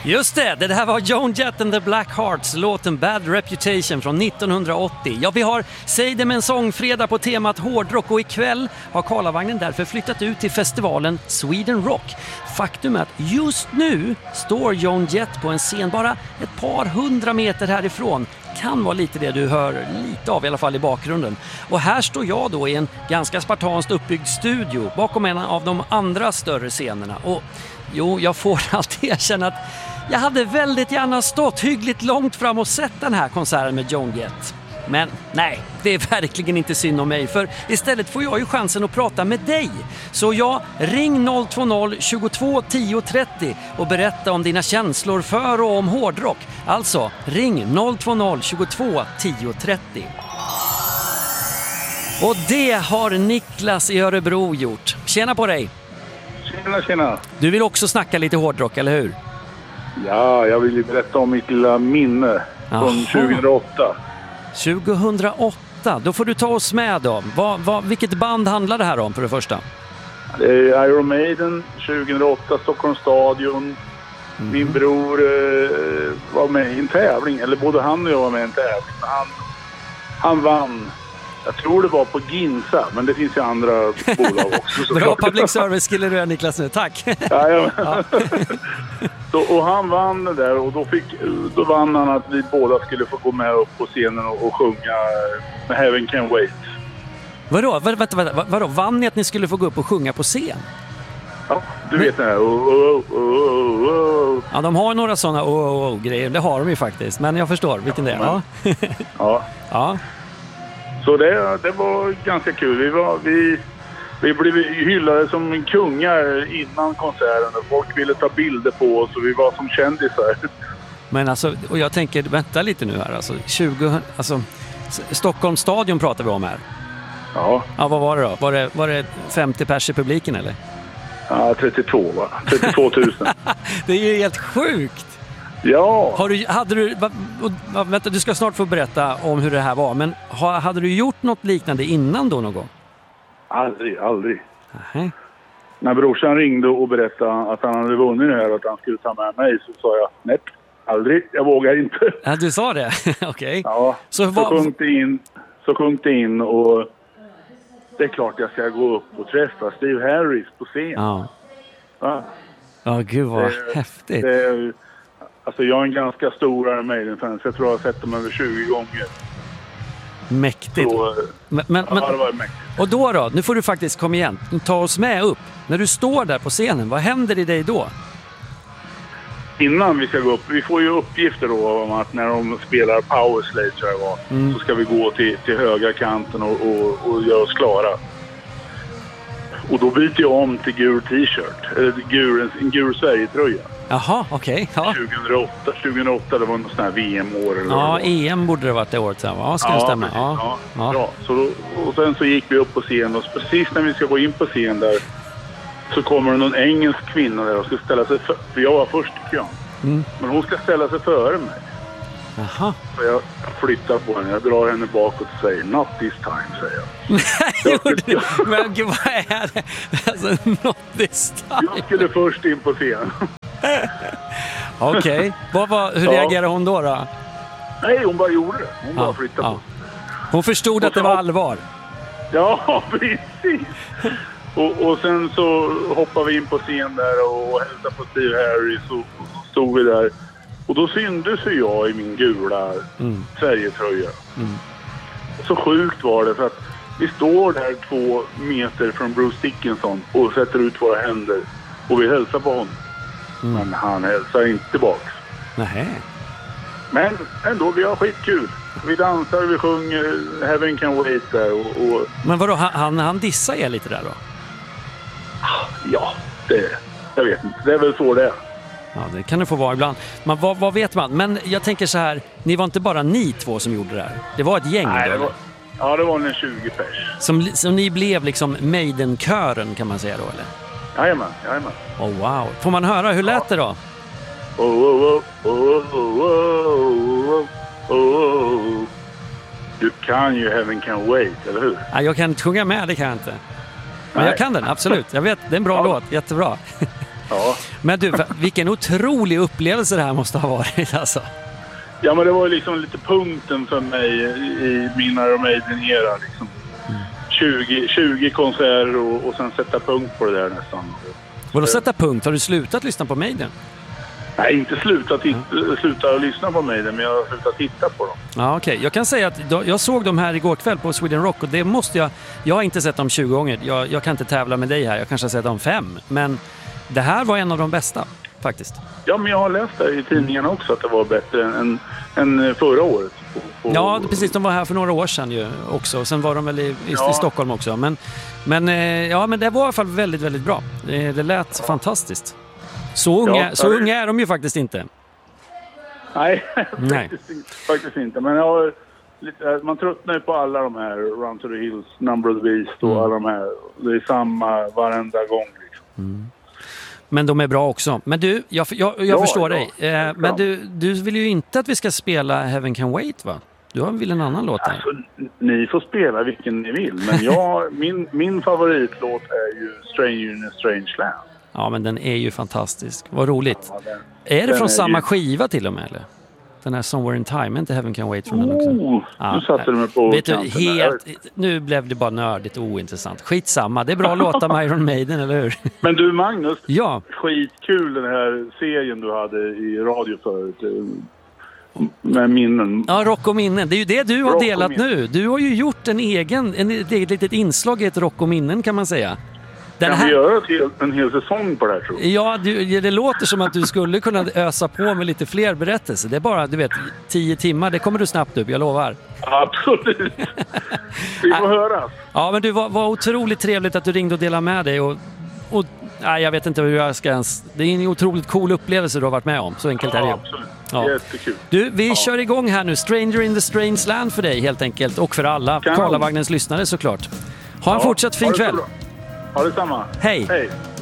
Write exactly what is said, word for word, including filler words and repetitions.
Just det, det här var Joan Jett and the Black Hearts, låten Bad Reputation från nittonhundraåttio. Ja, vi har Säg det med en sångfredag på temat hårdrock och ikväll har Karlavagnen därför flyttat ut till festivalen Sweden Rock. Faktum är att just nu står Joan Jett på en scen bara ett par hundra meter härifrån. Kan vara lite det du hör lite av i alla fall i bakgrunden. Och här står jag då i en ganska spartanskt uppbyggd studio bakom en av de andra större scenerna. Och jo, jag får alltid erkänna att jag hade väldigt gärna stått hyggligt långt fram och sett den här konserten med Joan Jett. Men nej, det är verkligen inte synd om mig, för istället får jag ju chansen att prata med dig. Så jag ring noll två noll tjugotvå tio trettio och berätta om dina känslor för och om hårdrock. Alltså, ring noll två noll tjugotvå tio trettio. Och det har Niklas i Örebro gjort. Tjena på dig! Tjena, tjena! Du vill också snacka lite hårdrock, eller hur? Ja, jag vill ju berätta om mitt lilla minne från tjugohundraåtta. tjugohundraåtta, då får du ta oss med då. Vad, vad, vilket band handlar det här om för det första? Det är Iron Maiden, tjugohundraåtta, Stockholms stadion. Mm. Min bror eh, var med i en tävling, eller både han och jag var med i en tävling. Han, han vann. Jag tror det var på Ginsa, men det finns ju andra bolag också. Bra public service skulle du göra, Niklas, nu. Tack. Ja, ja. Ja. Så, och han vann det där, och då, fick, då vann han att vi båda skulle få gå med upp på scenen och, och sjunga Heaven Can Wait. Vadå? Vänta, vänta, vadå? Vann ni att ni skulle få gå upp och sjunga på scen? Ja, du vet det här. Oh, oh, oh, oh. Ja, de har några sådana oh, oh, oh, grejer. Det har de ju faktiskt. Men jag förstår vilken ja, det är. Ja. Ja. Ja. Så det, det var ganska kul. Vi, var, vi, vi blev hyllade som kungar innan konserten. Folk ville ta bilder på oss och vi var som kändisar. Men alltså, och jag tänker, vänta lite nu här. Alltså, tjugo, alltså, Stockholms stadion pratar vi om här. Ja. Ja, vad var det då? Var det, var det femtio pers i publiken eller? Ja, trettiotvå va? trettiotvå tusen. Det är ju helt sjukt. Ja. Har du, hade du, va, va, vänta, du ska snart få berätta om hur det här var. Men ha, hade du gjort något liknande innan då någon gång? Aldrig, aldrig. Aha. När brorsan ringde och berättade att han hade vunnit det här och att han skulle ta med mig, så sa jag, nej, aldrig, jag vågar inte. Ja, du sa det? Okej. Okay. Ja, så, så sjönk det in, så sjönk det in och det är klart jag ska gå upp och träffa Steve Harris på scen. Ja. Ja, ja gud vad det, häftigt. Det, alltså jag är en ganska stor Iron Maiden-fan, så jag tror jag har sett dem över tjugo gånger. Mäktigt. Så, men, men, ja, det var mäktigt. Och då då, nu får du faktiskt komma igen. Ta oss med upp. När du står där på scenen, vad händer i dig då? Innan vi ska gå upp, vi får ju uppgifter då om att när de spelar Power Slave, tror jag var, mm. så ska vi gå till, till högra kanten och, och, och göra oss klara. Och då byter jag om till gul t-shirt, eller gul, en gul Sverige-tröja. Jaha, okej. Okay, ja. tjugohundraåtta, tjugohundraåtta, det var något sånt här V M-år. Eller ja, E M borde det varit det året sen. Ja, ska ja, det stämma? Ja, ja, ja. ja. Så då, och sen så gick vi upp på scen och precis när vi ska gå in på scen där så kommer det någon engelsk kvinna där och ska ställa sig för, för jag var först i kön. Mm. Men hon ska ställa sig före mig. Jaha. Så jag flyttar på henne, jag drar henne bakåt och säger not this time, säger jag. Nej, gjorde du? Men gud, vad är det? Alltså, not this time. Jag skulle först in på scen. Okej, okay. Vad var, hur ja. reagerade hon då då? Nej, hon bara gjorde det. Hon ja, bara flyttade ja. på. Hon förstod och att det var allvar. Ja, precis. och, och sen så hoppade vi in på scen där och hälsade på Steve Harris och, och stod vi där. Och då syndes ju jag i min gula mm. Sverigetröja. Mm. Så sjukt var det, för att vi står där två meter från Bruce Dickinson och sätter ut våra händer och vi hälsar på honom. Mm. Men han hälsar inte tillbaka. Nähä. Men ändå, vi har skitkul. Vi dansar, vi sjunger Heaven Can Wait där. Och, och... Men vadå, han, han dissar er lite där då? Ja, det, jag vet inte. Det är väl så det är. Ja, det kan det få vara ibland. Men vad, vad vet man? Men jag tänker så här, ni var inte bara ni två som gjorde det här. Det var ett gäng. Nej, då, det var, ja, det var en tjugo pers. Som, som ni blev liksom Maiden-kören, kan man säga då, eller? Jajamän, jajamän. Oh, wow. Får man höra, hur lät det då? Oh, oh, oh, oh, oh, oh, oh. Du kan ju Heaven Can Wait, eller hur? Ja, jag kan inte sjunga med, det kan jag inte. Men Nej. jag kan den, absolut. Jag vet, det är en bra ja. låt, jättebra. Ja. Men du, vilken otrolig upplevelse det här måste ha varit alltså. Ja, men det var liksom lite punkten för mig i min Iron Maiden-era liksom. Mm. tjugo, tjugo konserter och, och sen sätta punkt på det där nästan. Vadå sätta punkt? Har du slutat lyssna på Maiden? Nej, inte sluta, titta, mm. sluta lyssna på Maiden, men jag har slutat titta på dem. Ja, okej. Okay. Jag kan säga att då, jag såg dem här igår kväll på Sweden Rock och det måste jag... Jag har inte sett dem tjugo gånger. Jag, jag kan inte tävla med dig här. Jag kanske har sett dem fem. Men det här var en av de bästa, faktiskt. Ja, men jag har läst det i tidningen också att det var bättre än, än förra året. På, på... Ja, precis. De var här för några år sedan ju också. Sen var de väl i, i, ja. i Stockholm också. Men, men, ja, men det var i alla fall väldigt, väldigt bra. Det, det lät ja. fantastiskt. Så unga, ja, så det... unga är de ju faktiskt inte. Nej, Nej. faktiskt, faktiskt inte. Men jag har lite, man tröttnar ju på alla de här Run to the Hills, Number of the Beast och mm. alla de här. Det är samma varenda gång liksom. Mm. Men de är bra också. Men du, jag, jag, jag ja, förstår ja, dig. Eh, men du, du vill ju inte att vi ska spela Heaven Can Wait, va? Du vill en annan låt här. Alltså, ni får spela vilken ni vill. Men jag, min, min favoritlåt är ju Stranger in a Strange Land. Ja, men den är ju fantastisk. Vad roligt. Ja, den, är det från är samma ju... skiva till och med, eller? Den här Somewhere in Time, inte Heaven Can Wait från oh, den också. Ja, nu satte du mig på vet du, helt, nu blev det bara nördigt och ointressant. Skitsamma, det är bra låtar med Iron Maiden, eller hur? Men du Magnus, ja. skitkul den här serien du hade i radio förut. Med minnen. Ja, Rock och minnen. Det är ju det du har delat nu. Du har ju gjort en egen, en, ett eget litet inslag i ett Rock och minnen, kan man säga. Den kan här... vi göra till en hel säsong på det här, tror jag? Ja, du, det låter som att du skulle kunna ösa på med lite fler berättelser. Det är bara, du vet, tio timmar. Det kommer du snabbt upp, jag lovar. Absolut. Vi får höra. Ja, men du, var, var otroligt trevligt att du ringde och delade med dig. Och, och nej, jag vet inte hur jag ska ens... Det är en otroligt cool upplevelse du har varit med om. Så enkelt ja, är det ju. Absolut. Ja. Jättekul. Du, vi ja. kör igång här nu. Stranger in the Strange Land för dig, helt enkelt. Och för alla Karlavagnens lyssnare, såklart. Ha en ja, fortsatt fin kväll. Ha det samma. Hej. Hej.